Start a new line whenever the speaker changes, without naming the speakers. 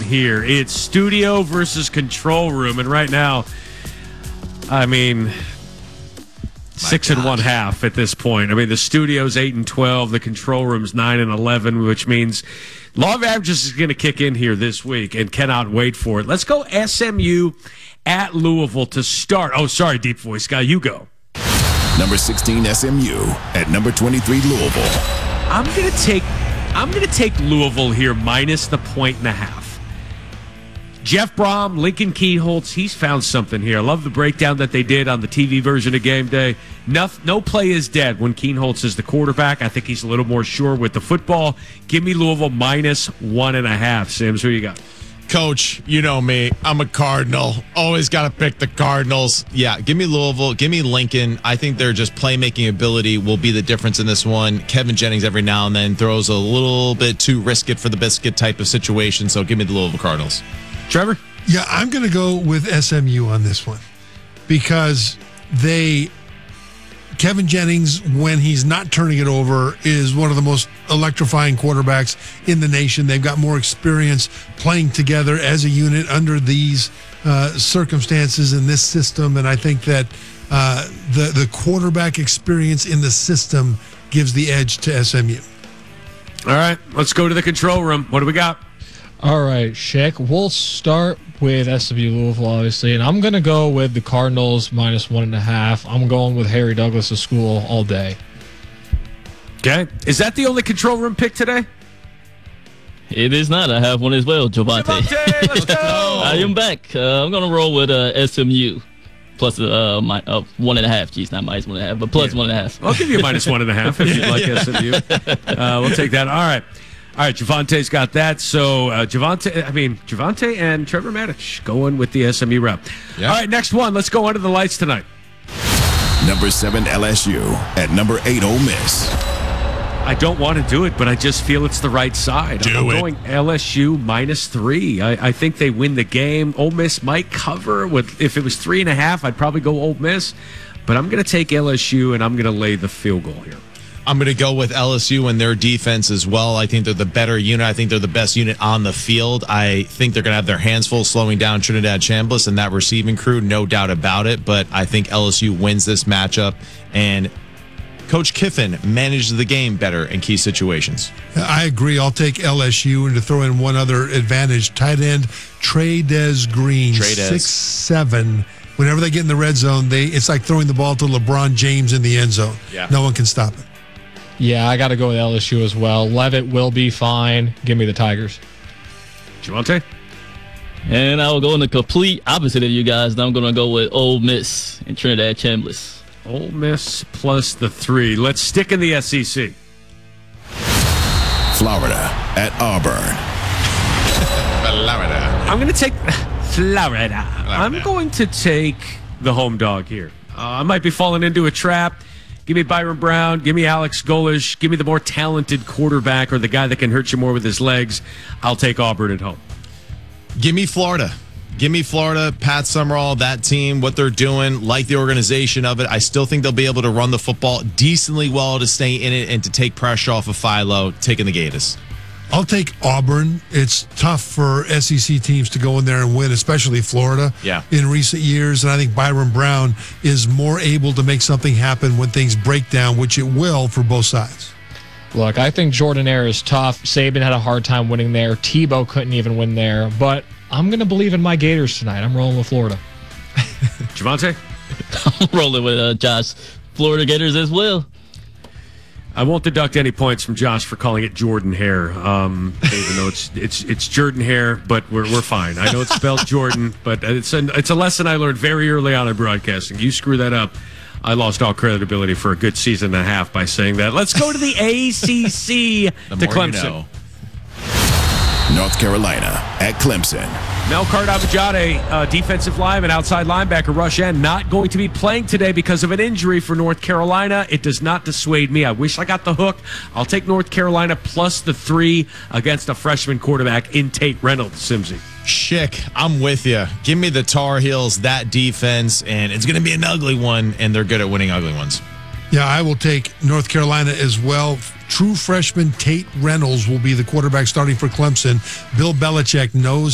here. It's studio versus control room, and right now, I mean, 6 1/2 at this point. I mean, the studio's 8 and 12, the control room's 9 and 11, which means law of averages is going to kick in here this week, and cannot wait for it. Let's go SMU at Louisville to start. Oh, sorry, deep voice guy, you go.
Number 16 SMU at number 23 Louisville.
I'm gonna take Louisville here minus the 1.5. Jeff Brom, Lincoln Kienholz, he's found something here. I love the breakdown that they did on the TV version of Game Day. No play is dead when Kienholz is the quarterback. I think he's a little more sure with the football. Give me Louisville minus 1.5. Sims, who you got?
Coach, you know me. I'm a Cardinal. Always got to pick the Cardinals. Yeah, give me Louisville. Give me Lincoln. I think their just playmaking ability will be the difference in this one. Kevin Jennings every now and then throws a little bit too risk it for the biscuit type of situation, so give me the Louisville Cardinals.
Trevor?
Yeah, I'm going to go with SMU on this one because Kevin Jennings, when he's not turning it over, is one of the most electrifying quarterbacks in the nation. They've got more experience playing together as a unit under these circumstances in this system, and I think that the quarterback experience in the system gives the edge to SMU.
All right, let's go to the control room. What do we got?
All right, Shaq, we'll start with SMU Louisville, obviously, and I'm going to go with the Cardinals minus 1.5. I'm going with Harry Douglas' school all day.
Okay. Is that the only control room pick today?
It is not. I have one as well, Javante.
Let's go.
I am back. I'm going to roll with SMU plus 1.5. Geez, not minus 1.5, but plus 1.5.
I'll give you a minus 1.5 if you'd like SMU. We'll take that. All right, Javante's got that. So Javante and Trevor Maddich going with the SMU route. Yep. All right, next one. Let's go under the lights tonight.
Number 7 LSU at number 8 Ole Miss.
I don't want to do it, but I just feel it's the right side. I'm going LSU minus 3. I think they win the game. Ole Miss might cover. If it was 3.5, I'd probably go Ole Miss. But I'm going to take LSU, and I'm going to lay the field goal here.
I'm going to go with LSU and their defense as well. I think they're the better unit. I think they're the best unit on the field. I think they're going to have their hands full slowing down Trinidad Chambliss and that receiving crew, no doubt about it. But I think LSU wins this matchup, and Coach Kiffin manages the game better in key situations.
I agree. I'll take LSU, and to throw in one other advantage, tight end Trey'Dez Green, 6'7". Whenever they get in the red zone, it's like throwing the ball to LeBron James in the end zone.
Yeah.
No one can stop it.
Yeah, I got to go with LSU as well. Levitt will be fine. Give me the Tigers.
Javante?
And I will go in the complete opposite of you guys. And I'm going to go with Ole Miss and Trinidad Chambliss.
Ole Miss plus the 3. Let's stick in the SEC.
Florida at Auburn.
Florida.
I'm going to take Florida. I'm going to take the home dog here. I might be falling into a trap. Give me Byron Brown. Give me Alex Golesh. Give me the more talented quarterback or the guy that can hurt you more with his legs. I'll take Auburn at home.
Give me Florida. Give me Florida. Pat Summerall, that team, what they're doing, like the organization of it. I still think they'll be able to run the football decently well to stay in it and to take pressure off of Philo, taking the Gators.
I'll take Auburn. It's tough for SEC teams to go in there and win, especially Florida in recent years. And I think Byron Brown is more able to make something happen when things break down, which it will for both sides.
Look, I think Jordan-Hare is tough. Saban had a hard time winning there. Tebow couldn't even win there. But I'm going to believe in my Gators tonight. I'm rolling with Florida.
Javante?
I'm rolling with Josh. Florida Gators as well.
I won't deduct any points from Josh for calling it Jordan-Hare, even though it's Jordan-Hare, but we're fine. I know it's spelled Jordan, but it's a lesson I learned very early on in broadcasting. You screw that up, I lost all credibility for a good season and a half by saying that. Let's go to the ACC to Clemson.
You know.
North Carolina at Clemson.
Melkart Abajade, defensive lineman, outside linebacker, rush end, not going to be playing today because of an injury for North Carolina. It does not dissuade me. I wish I got the hook. I'll take North Carolina plus the 3 against a freshman quarterback in Tate Reynolds. Simsy.
Schick, I'm with you. Give me the Tar Heels, that defense, and it's going to be an ugly one, and they're good at winning ugly ones.
Yeah, I will take North Carolina as well. True freshman Tate Reynolds will be the quarterback starting for Clemson. Bill Belichick knows